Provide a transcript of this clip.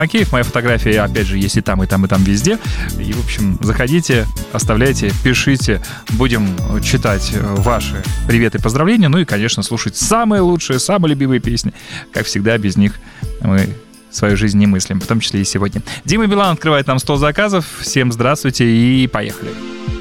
Макеев. Моя фотография, опять же, есть и там, везде. И, в общем, заходите, оставляйте, пишите. Будем читать ваши приветы и поздравления. Ну и, конечно, слушать самые лучшие, самые любимые песни. Как всегда, без них мы свою жизнь не мыслим, в том числе и сегодня. Дима Билан открывает нам 100 заказов. Всем здравствуйте и поехали.